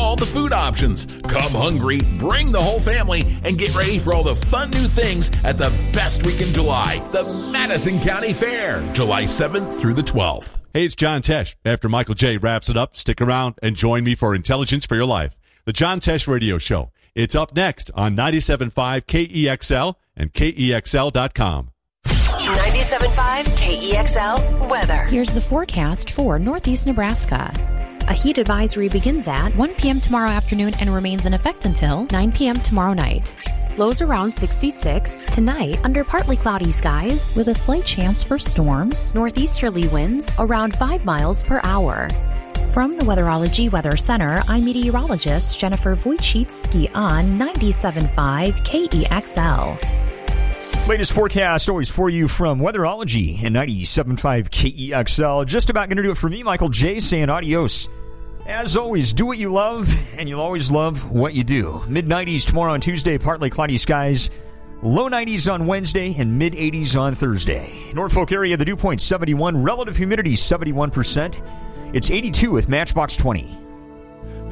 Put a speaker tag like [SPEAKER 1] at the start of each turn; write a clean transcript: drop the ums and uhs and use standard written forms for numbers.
[SPEAKER 1] all the food options. Come hungry, bring the whole family, and get ready for all the fun new things at the best week in July, the Madison County Fair, July 7th through the 12th.
[SPEAKER 2] Hey, it's John Tesh. After Michael J. wraps it up, stick around and join me for Intelligence for Your Life, the John Tesh Radio Show. It's up next on 97.5 KEXL and KEXL.com.
[SPEAKER 3] 97.5 KEXL weather.
[SPEAKER 4] Here's the forecast for Northeast Nebraska. A heat advisory begins at 1 p.m. tomorrow afternoon and remains in effect until 9 p.m. tomorrow night. Lows around 66. Tonight, under partly cloudy skies with a slight chance for storms. Northeasterly winds around 5 miles per hour. From the Weatherology Weather Center, I'm meteorologist Jennifer Wojcicki on 97.5 KEXL.
[SPEAKER 5] Latest forecast always for you from Weatherology and 97.5 KEXL. Just about going to do it for me, Michael J. saying adios. As always, do what you love, and you'll always love what you do. Mid-90s tomorrow on Tuesday, partly cloudy skies. Low 90s on Wednesday and mid-80s on Thursday. Norfolk area, the dew point 71, relative humidity 71%. It's 82 with Matchbox 20.